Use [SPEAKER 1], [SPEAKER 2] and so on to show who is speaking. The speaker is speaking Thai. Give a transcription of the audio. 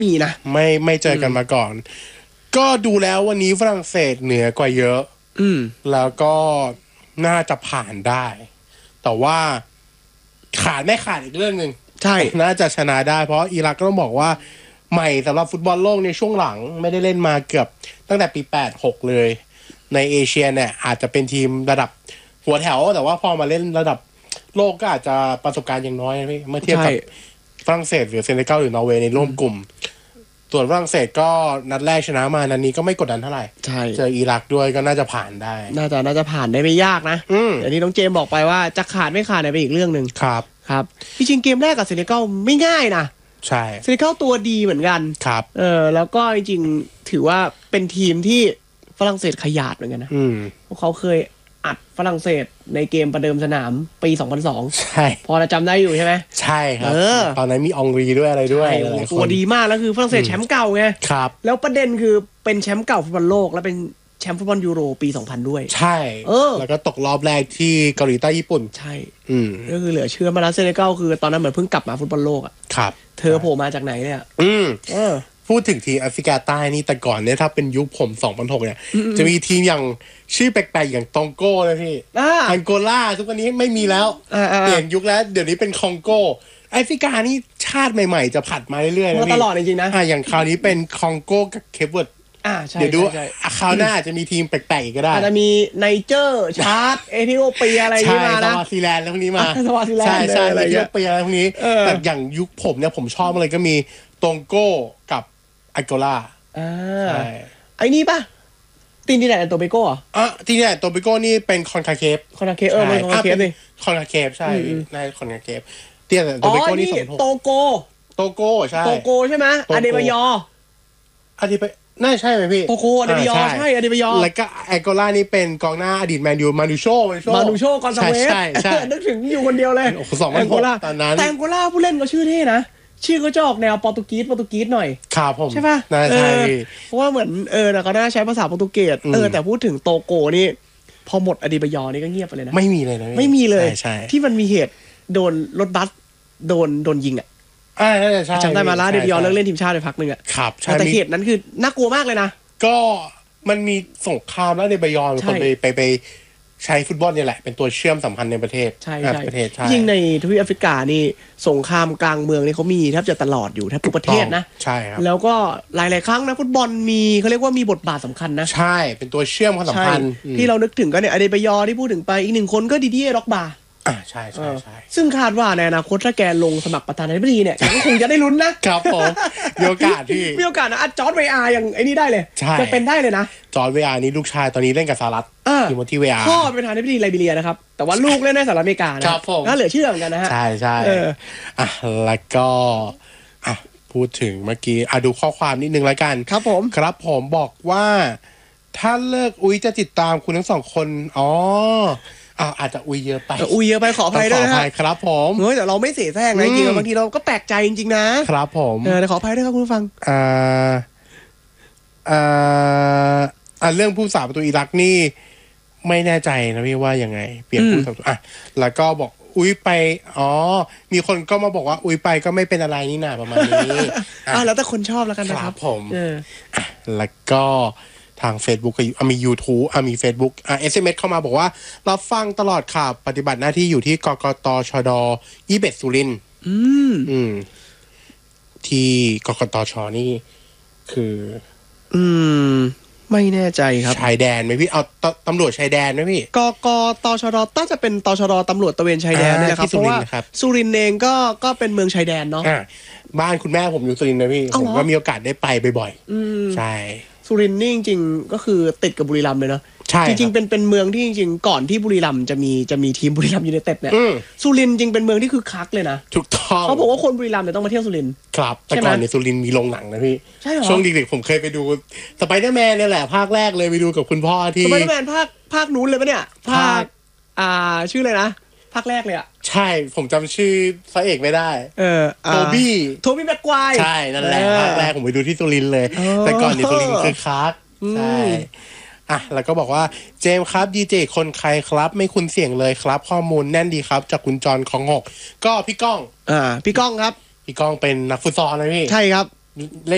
[SPEAKER 1] มีนะ
[SPEAKER 2] ไม่เจอกันมาก่อนก็ดูแล้ววันนี้ฝรั่งเศสเหนือกว่าเยอะแล้วก็น่าจะผ่านได้แต่ว่าไม่ขาดอีกเรื่องนึง
[SPEAKER 1] ใช่
[SPEAKER 2] น่าจะชนะได้เพราะอิรักก็ต้องบอกว่าใหม่สำหรับฟุตบอลโลกในช่วงหลังไม่ได้เล่นมาเกือบตั้งแต่ปี86เลยในเอเชียเนี่ยอาจจะเป็นทีมระดับหัวแถวแต่ว่าพอมาเล่นระดับโลกก็อาจจะประสบการณ์ยังน้อยนะพี่เมื่อเทียบกับฝรั่งเศสหรือเซเนกัลหรือนอร์เวย์ในร่วมกลุ่มส่วนฝรั่งเศสก็นัดแรกชนะมานัดนี้ก็ไม่กดดันเท่าไหร่เจออิรักด้วยก็น่าจะผ่านได้
[SPEAKER 1] น่าจะผ่านได้ไม่ยากนะอย่างที่น้องเจมบอกไปว่าจะขาดไม่ขาดเนี่ยเป็นอีกเรื่องนึงครับจริงๆเกมแรกกับเซเนกัลไม่ง่ายนะ
[SPEAKER 2] ใช่
[SPEAKER 1] เซเนกัลตัวดีเหมือนกัน
[SPEAKER 2] ครับ
[SPEAKER 1] แล้วก็จริงๆถือว่าเป็นทีมที่ฝรั่งเศสขยาดเหมือนกันนะพวกเขาเคยอัดฝรั่งเศสในเกมประเดิมสนามปี2002
[SPEAKER 2] ใช่
[SPEAKER 1] พอจะจำได้อยู่ใช่ไหม
[SPEAKER 2] ใช่ครับตอนนั้นมีองรีด้วยอะไรด้วย
[SPEAKER 1] ตัวดีมากแล้วคือฝรั่งเศสแชมป์เก่าไง
[SPEAKER 2] ครับ
[SPEAKER 1] แล้วประเด็นคือเป็นแชมป์เก่าฟุตบอลโลกแล้วเป็นแชมป์ฟุตบอลยูโรปี2000ด้วย
[SPEAKER 2] ใช่แล้วก็ตกรอบแรกที่เกาหลีใต้ญี่ปุ่น
[SPEAKER 1] ใช่ก็คือเหลือเชื่อมาแล้วเซเนกัลคือตอนนั้นเหมือนเพิ่งกลับมาฟุตบอลโลกอ่ะ
[SPEAKER 2] ครับ
[SPEAKER 1] เธอโผล่มาจากไหนเนี่ย
[SPEAKER 2] พูดถึงทีแอฟริกาใต้นี่แต่ก่อนเนี่ยถ้าเป็นยุคผม2006เนี่ยจะมีทีมอย่างชื่อแปลกๆอย่างตองโก้เลยพี่อังโกลาทุกวันนี้ไม่มีแล้วเปลี่ยนยุคแล้วเดี๋ยวนี้เป็นคองโกแอฟริกานี่ชาติใหม่ๆจะผัดมาเรื่อยๆนะพี่
[SPEAKER 1] ตลอดจริงๆนะ
[SPEAKER 2] อย่างคราวนี้เป็นคองโกกับเคปเวิร์ด
[SPEAKER 1] ใช่
[SPEAKER 2] เดี๋ยวดูคราวหน้าจะมีทีมแปลกๆก็ได้
[SPEAKER 1] อาจจะมีไนเจอร์ชาร์ดเอธิโอเปียอะไรนี่มานะ
[SPEAKER 2] สวาซิแลนด์แล้วพวกนี้มา
[SPEAKER 1] สวาซิแลนด์
[SPEAKER 2] ใช่เอธิโอเปียอะไรพวกนี้แต่อย่างยุคผมเนี่ยผมชอบเลยก็มีตองโก้กับอังโกลา
[SPEAKER 1] ไอ้นี่ป่ะตินดิแดนโตเบโก้
[SPEAKER 2] ตินดิแดนโตเบโก้นี่เป็นคอนคาเคฟ
[SPEAKER 1] มันคอนคาเคฟนี่
[SPEAKER 2] คอนคาเคฟใช่ในคอนคาเคฟตินดิแดนโตเบโก้นี่
[SPEAKER 1] โตโกใช่
[SPEAKER 2] โตโก้
[SPEAKER 1] ใช่ไหมอเดบายอ
[SPEAKER 2] น่าใช่ไหมพี่
[SPEAKER 1] โตโกอเดบายอใช่อเดบายอ
[SPEAKER 2] แล้วก็อังโกลานี่เป็นกองหน้าอดีตแมนยูมานูโช
[SPEAKER 1] กอนซาเวสนึกถึงอยู่คนเดียวเลย
[SPEAKER 2] ตอนนั้น
[SPEAKER 1] แต่อังโกลาผู้เล่นก็ชื่อเท่นะชื่อเขาจะออกแนวโปรตุเกสหน่อย
[SPEAKER 2] ครับผม
[SPEAKER 1] ใช่ป่ะ
[SPEAKER 2] ใช่
[SPEAKER 1] เพราะว่าเหมือนเขาน่าใช้ภาษาโปรตุเกสแต่พูดถึงโตโกนี่พอหมดอดีบายอนี่ก็เงียบไปเลยนะ
[SPEAKER 2] ไม่มีเลยนะ
[SPEAKER 1] ไม่มีเลยที่มันมีเหตุโดนรถบัสโดนยิง
[SPEAKER 2] ใช่
[SPEAKER 1] จำได้มาแล้วอดีบายอเลิกเล่นทีมชาติไปพักนึง
[SPEAKER 2] ครับ
[SPEAKER 1] แต่เหตุนั้นคือน่ากลัวมากเลยนะ
[SPEAKER 2] ก็มันมีสงครามแล้วอดีบายอคนไปใช้ฟุตบอลเนี่ยแหละเป็นตัวเชื่อมสำคัญในประเทศ
[SPEAKER 1] ใช่ยิ่งในทวีปแอฟริกานี่สงครามกลางเมืองนี่เขามีแทบจะตลอดอยู่แทบทุกประเทศนะ
[SPEAKER 2] ใช่ครับ
[SPEAKER 1] แล้วก็หลายๆครั้งนะฟุตบอลมีเขาเรียกว่ามีบทบาทสำคัญนะ
[SPEAKER 2] ใช่เป็นตัวเชื่อมความสัมพันธ์
[SPEAKER 1] ที่เรานึกถึงกันเนี่ยอเดบายอที่พูดถึงไปอีกหนึ่งคนก็ดิเดียร็อกบา
[SPEAKER 2] ใช่
[SPEAKER 1] ซึ่งคาดว่าในอนาคตถ้าแกลงสมัครประธานาธิบดีเนี่ยก็คงจะได้ลุ้น
[SPEAKER 2] นะครับผมมีโอกาสที่
[SPEAKER 1] มีโอกาสนะจอร์จเวอาร์อย่างไอ้นี่ได้เลยจะเป็นได้เลยนะ
[SPEAKER 2] จอร์จเวอาร์นี่ลูกชายตอนนี้เล่นกับสหรัฐทีมที่เวอาร์
[SPEAKER 1] พ่อเป็นประธานาธิบดีไลบีเรียนะครับแต่ว่าลูกเล่นในสหรัฐอเมริกานะครับน่าเหลือเชื่อเหมือนกันนะฮะ
[SPEAKER 2] ใช่แล้วก็พูดถึงเมื่อกี้ดูข้อความนิดนึงแล้วกัน
[SPEAKER 1] ครับ
[SPEAKER 2] ผมบอกว่าถ้าเลิกอุ้ยจะติดตามคุณทั้งสองคนอาจจะอุ้ยเยอะไป
[SPEAKER 1] ขออภัยด้วย
[SPEAKER 2] นะครับผม
[SPEAKER 1] แต่เราไม่เสียแซงนะจริงๆบางทีเราก็แปลกใจจริงๆนะครับ
[SPEAKER 2] ผม
[SPEAKER 1] ขออภัยด้วยครับคุณผู้ฟัง
[SPEAKER 2] เรื่องผู้สาประตูอิรักนี่ไม่แน่ใจนะพี่ว่ายังไงเปลี่ยนผู้สาประตูแล้วก็บอกอุ้ยไปมีคนก็มาบอกว่าอุ้ยไปก็ไม่เป็นอะไรนี่นาประมาณนี้
[SPEAKER 1] แล้วแต่คนชอบแล้วกันนะครับ
[SPEAKER 2] ผมแล้วก็ทาง Facebook มี YouTube มี Facebook SMS เข้ามาบอกว่ารับฟังตลอดค่ะปฏิบัติหน้าที่อยู่ที่กกตชด21สุรินทร์ที่กกตชนี่คือ
[SPEAKER 1] ไม่แน่ใจครับ
[SPEAKER 2] ชายแดนไหมพี่เอาตำรวจชายแดนไหมพี่
[SPEAKER 1] กกตชดน่าจะเป็นตชดตำรวจตระเวนชายแดนนะครับเพราะว่าสุรินทร์เองก็เป็นเมืองชายแดนเนาะ
[SPEAKER 2] บ้านคุณแม่ผมอยู่สุรินทร์นะพี่ผมก็มีโอกาสได้ไปบ่อยๆใช่
[SPEAKER 1] สุรินทร์นี่จริงๆก็คือติดกับบุรีรัมย์เลยเนาะจริงๆเป็นเมืองที่จริงๆก่อนที่บุรีรัมย์จะมีทีมบุรีรัมย์ยูไนเต็ดเนี่ยสุรินทร์จริงเป็นเมืองที่คือคักเลยนะ
[SPEAKER 2] ถูกต้อง
[SPEAKER 1] เขาบอกว่าคนบุรีรัมย์เนี่ยต้องมาเที่ยวสุรินทร์
[SPEAKER 2] ครับแต่ก่อนในสุรินทร์มีโรงหนังนะพี่ช่วงเด็กๆผมเคยไปดูสไปเดอร์แมนเนี่ยแหละภาคแรกเลยไปดูกับคุณพ่อที่
[SPEAKER 1] สไปเดอร์แมนภาคนู้นเลยปะเนี่ยภาคชื่ออะไรนะภาคแรกเลย
[SPEAKER 2] ใช่ผมจำชื่อพระเอกไม่ได้โทบี้
[SPEAKER 1] แม็กควาย
[SPEAKER 2] ใช่นั่นแหละภาคแรกผมไปดูที่สุรินทร์เลยแต่ก่อนในสุรินทร์คือคักใช่แล้วก็บอกว่าเจมส์ครับดีเจคนใครครับไม่คุ้นเสียงเลยครับข้อมูลแน่นดีครับจากคุณจรของ6ก็พี่ก้อง
[SPEAKER 1] พี่ก้องครับ
[SPEAKER 2] พี่ก้องเป็นนักฟุตซอลนะพี่
[SPEAKER 1] ใช่ครับ